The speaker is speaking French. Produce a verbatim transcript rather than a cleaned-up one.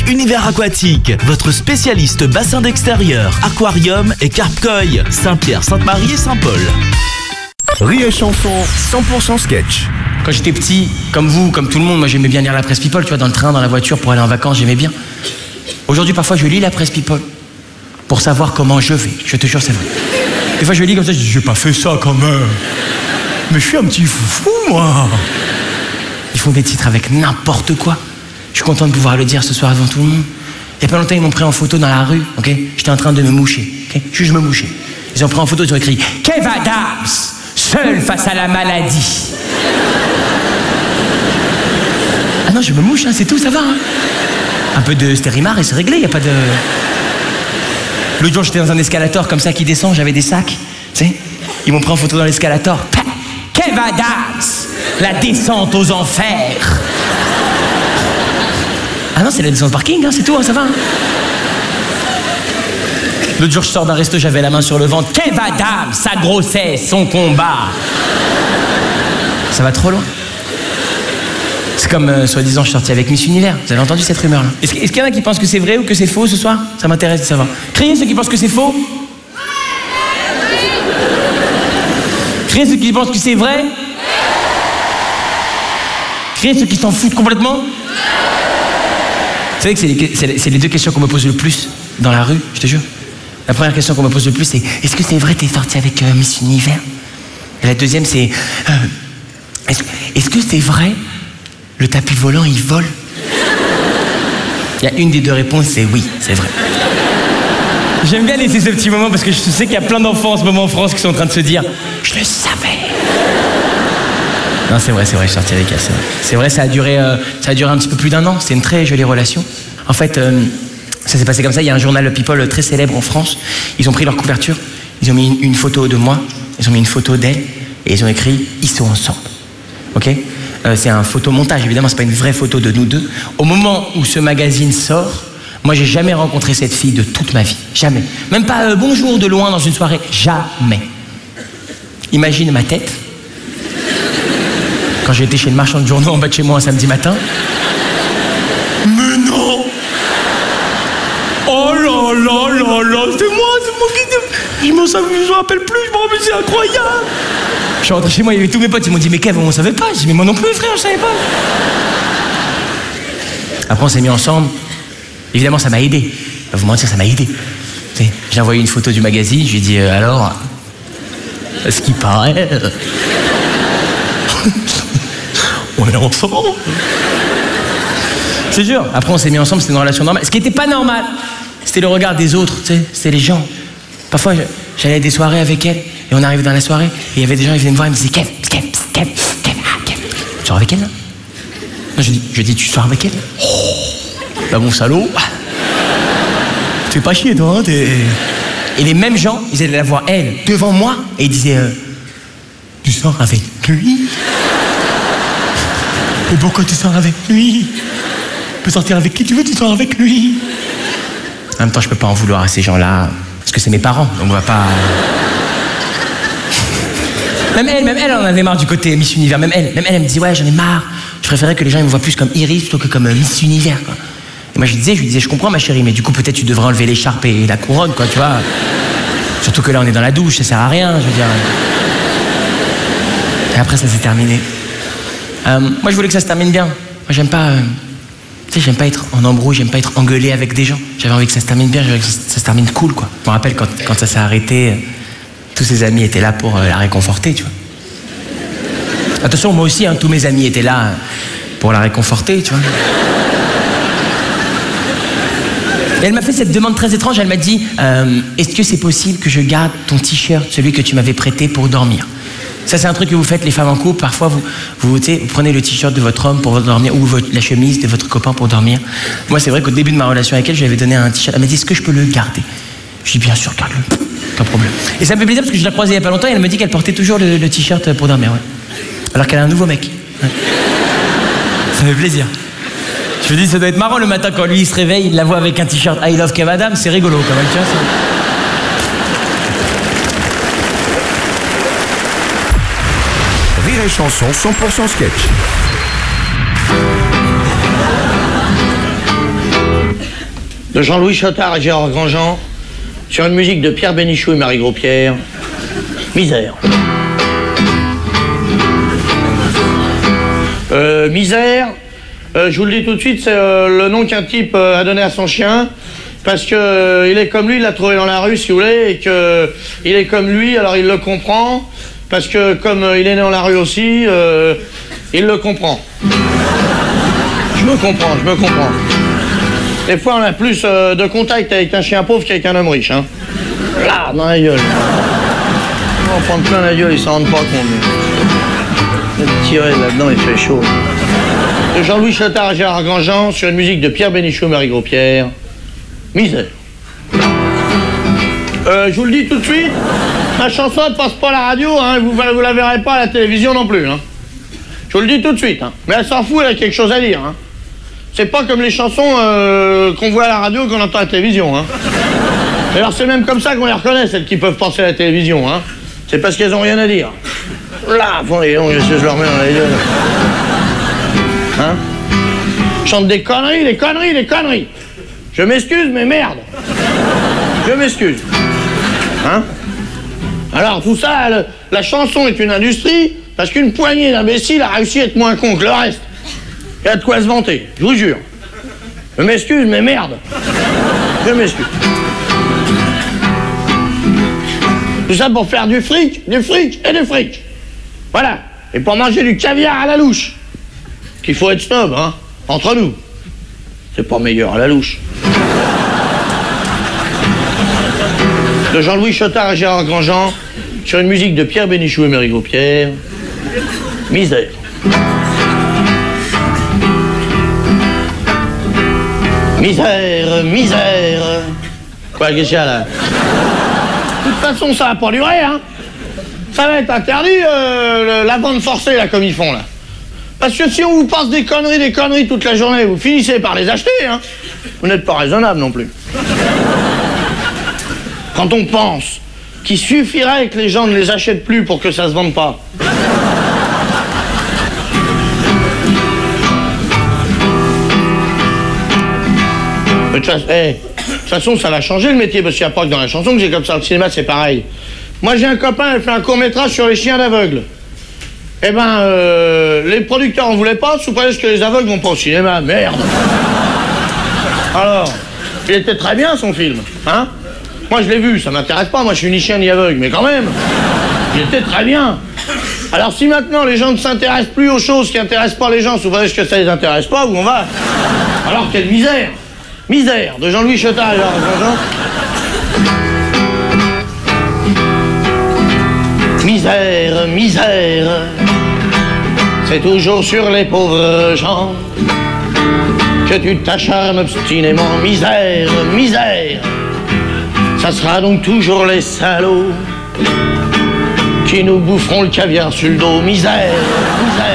Univers Aquatique, votre spécialiste bassin d'extérieur, aquarium et carpe-koi. Saint-Pierre, Sainte-Marie et Saint-Paul. Rire et chanson, cent pour cent sketch. Quand j'étais petit, comme vous, comme tout le monde, moi j'aimais bien lire la presse People, tu vois, dans le train, dans la voiture, pour aller en vacances, j'aimais bien. Aujourd'hui, parfois, je lis la presse People pour savoir comment je vais. Je te jure, c'est vrai. Des fois, je lis comme ça, je dis, j'ai pas fait ça quand même. Mais je suis un petit foufou, moi. Ils font des titres avec n'importe quoi. Je suis content de pouvoir le dire ce soir devant tout le monde. Il y a pas longtemps, ils m'ont pris en photo dans la rue, ok? J'étais en train de me moucher, ok? Juste je me mouchais. Ils ont pris en photo, ils ont écrit « Kev Adams, seul face à la maladie ». Ah non, je me mouche, hein, c'est tout, ça va. Hein. Un peu de stérimar et c'est réglé, il n'y a pas de... L'autre jour, j'étais dans un escalator comme ça qui descend, j'avais des sacs, tu sais. Ils m'ont pris en photo dans l'escalator. Kev Adams, la descente aux enfers. Ah non, c'est la descente au parking, hein, c'est tout, hein, ça va. Hein. L'autre jour, je sors d'un resto, j'avais la main sur le ventre. Kev Adams, sa grossesse, son combat. Ça va trop loin. C'est comme, euh, soi-disant, je suis sorti avec Miss Univers. Vous avez entendu cette rumeur-là? Est-ce, est-ce qu'il y en a qui pensent que c'est vrai ou que c'est faux ce soir? Ça m'intéresse de savoir. Criez ceux qui pensent que c'est faux. Criez ceux qui pensent que c'est vrai. Criez ceux qui s'en foutent complètement. Vous savez que c'est les, c'est, c'est les deux questions qu'on me pose le plus dans la rue, je te jure. La première question qu'on me pose le plus, c'est est-ce que c'est vrai que t'es sorti avec euh, Miss Univers? Et la deuxième, c'est euh, est-ce, est-ce que c'est vrai le tapis volant, il vole? Il y a une des deux réponses, c'est oui, c'est vrai. J'aime bien laisser ce petit moment parce que je sais qu'il y a plein d'enfants en ce moment en France qui sont en train de se dire « Je le savais !» Non, c'est vrai, c'est vrai, je suis sorti avec elle, c'est vrai. C'est vrai, ça a duré, euh, ça a duré un petit peu plus d'un an, c'était une très jolie relation. En fait, euh, ça s'est passé comme ça, il y a un journal People très célèbre en France, ils ont pris leur couverture, ils ont mis une, une photo de moi, ils ont mis une photo d'elle, et ils ont écrit « Ils sont ensemble ». Ok ? Euh, c'est un photomontage, évidemment, c'est pas une vraie photo de nous deux. Au moment où ce magazine sort, moi, j'ai jamais rencontré cette fille de toute ma vie. Jamais. Même pas euh, bonjour de loin dans une soirée. Jamais. Imagine ma tête. Quand j'ai été chez le marchand de journaux en bas de chez moi un samedi matin. Mais non! Oh là là là là, c'est moi, c'est moi qui... Je m'en savais, je me rappelle plus, je m'en rappelle, c'est incroyable! Je suis rentré chez moi, il y avait tous mes potes, ils m'ont dit « Mais Kev, on savait pas ». J'ai dit « Mais moi non plus, frère, je savais pas ». Après, on s'est mis ensemble. Évidemment, ça m'a aidé. Je vais vous mentir, ça m'a aidé. J'ai envoyé une photo du magazine, je lui ai dit euh, « Alors, ce qui paraît, euh... on est ensemble ». C'est sûr. Après, on s'est mis ensemble, c'était une relation normale. Ce qui n'était pas normal, c'était le regard des autres, tu sais, c'était les gens. Parfois, j'allais à des soirées avec elle, et on arrivait dans la soirée, et il y avait des gens qui venaient me voir, ils me disaient « Kev, Kev, Kev, Kev, ah, Kev, tu sors avec elle, là ?» Non, je dis, je dis « Tu sors avec elle ?» Oh, bah bon salaud. Tu fais pas chier, toi, hein, t'es... Et les mêmes gens, ils allaient la voir, elle, devant moi, et ils disaient euh, « Tu sors avec lui ?» Et pourquoi tu sors avec lui? Tu peux sortir avec qui tu veux, tu sors avec lui. En même temps, je peux pas en vouloir à ces gens-là, parce que c'est mes parents, donc on va pas... Même elle, même elle en avait marre du côté Miss Univers, même elle, même elle, elle me dit « Ouais, j'en ai marre, je préférais que les gens ils me voient plus comme Iris plutôt que comme euh, Miss Univers, quoi. » Et moi je lui disais, je lui disais, je comprends ma chérie, mais du coup peut-être tu devrais enlever l'écharpe et la couronne, quoi, tu vois. Surtout que là on est dans la douche, ça sert à rien, je veux dire. Et après ça s'est terminé. Euh, moi je voulais que ça se termine bien. Moi j'aime pas, euh, tu sais, j'aime pas être en embrouille, j'aime pas être engueulé avec des gens. J'avais envie que ça se termine bien, j'avais envie que ça, ça se termine cool, quoi. Je me rappelle quand, quand ça s'est arrêté, euh, tous ses amis étaient là pour euh, la réconforter, tu vois. Attention, moi aussi, hein, tous mes amis étaient là euh, pour la réconforter, tu vois. Et elle m'a fait cette demande très étrange, elle m'a dit euh, « Est-ce que c'est possible que je garde ton t-shirt, celui que tu m'avais prêté pour dormir ?» Ça, c'est un truc que vous faites, les femmes en couple. Parfois, vous, vous, vous prenez le t-shirt de votre homme pour dormir ou votre, la chemise de votre copain pour dormir. Moi, c'est vrai qu'au début de ma relation avec elle, je lui avais donné un t-shirt. Elle m'a dit « Est-ce que je peux le garder ?» Je lui ai dit « Bien sûr, garde-le, pas de problème. » Et ça me fait plaisir parce que je l'ai croisée il y a pas longtemps et elle me dit qu'elle portait toujours le, le t-shirt pour dormir, ouais. Alors qu'elle a un nouveau mec. Ouais. Ça me fait plaisir. Je me dis, ça doit être marrant le matin quand lui il se réveille, il la voit avec un t-shirt I love Kev Adams, c'est rigolo quand même, tu vois. Rire et chanson cent pour cent sketch. de Jean-Louis Chotard et Gérard Grandjean, sur une musique de Pierre Bénichou et Marie Gros-Pierre, Misère. Euh, misère, euh, je vous le dis tout de suite, c'est euh, le nom qu'un type euh, a donné à son chien, parce que euh, il est comme lui, il l'a trouvé dans la rue, si vous voulez, et que euh, il est comme lui, alors il le comprend, parce que comme euh, il est né dans la rue aussi, euh, il le comprend. Je me comprends, je me comprends. Des fois, on a plus euh, de contact avec un chien pauvre qu'avec un homme riche, hein. Là, dans la gueule. On va en prendre plein la gueule, ils s'en rendent pas compte. Mais... tirer là-dedans, il fait chaud. De Jean-Louis Chotard et Gérard Grandjean, sur une musique de Pierre Bénichou et Marie Gros-Pierre, Misère. Euh, je vous le dis tout de suite, ma chanson ne passe pas à la radio, hein, vous, vous la verrez pas à la télévision non plus, hein. Je vous le dis tout de suite, hein. Mais elle s'en fout, elle a quelque chose à dire, hein. C'est pas comme les chansons euh, qu'on voit à la radio et qu'on entend à la télévision, hein. Alors c'est même comme ça qu'on les reconnaît, celles qui peuvent passer à la télévision, hein. C'est parce qu'elles ont rien à dire. Là, bon, les longs, je leur mets dans la gueule. Hein? Chante des conneries, des conneries, des conneries. Je m'excuse, mais merde. Je m'excuse. Hein? Alors tout ça, le, la chanson est une industrie parce qu'une poignée d'imbéciles a réussi à être moins con que le reste. Il y a de quoi se vanter, je vous jure. Je m'excuse, mais merde. Je m'excuse. Tout ça pour faire du fric, du fric et du fric. Voilà. Et pour manger du caviar à la louche. Qu'il faut être snob, hein. Entre nous. C'est pas meilleur à la louche. De Jean-Louis Chotard et Gérard Grandjean, sur une musique de Pierre Bénichou et Marie Gros-Pierre, Misère. Misère, misère. Quoi, qu'est-ce qu'il y a là? De toute façon, ça va pas durer, hein. Ça va être interdit, euh, la vente forcée, là, comme ils font, là. Parce que si on vous passe des conneries, des conneries toute la journée, vous finissez par les acheter, hein. Vous n'êtes pas raisonnable non plus. Quand on pense qu'il suffirait que les gens ne les achètent plus pour que ça se vende pas. De toute façon, hey, de toute façon, ça va changer le métier, parce qu'il n'y a pas que dans la chanson que j'ai comme ça. Le cinéma, c'est pareil. Moi, j'ai un copain, il fait un court-métrage sur les chiens d'aveugles. Eh ben, euh, les producteurs en voulaient pas, sous prétexte que les aveugles vont pas au cinéma. Merde. Alors, il était très bien, son film, hein. Moi, je l'ai vu, ça m'intéresse pas, moi, je suis ni chien ni aveugle, mais quand même, il était très bien. Alors, si maintenant, les gens ne s'intéressent plus aux choses qui intéressent pas les gens, sous prétexte que ça les intéresse pas, où on va? Alors, quelle misère. Misère, de Jean-Louis Chotard et Gérard Grandjean. Misère, misère, c'est toujours sur les pauvres gens que tu t'acharnes obstinément. Misère, misère, ça sera donc toujours les salauds qui nous boufferont le caviar sur le dos. Misère, misère.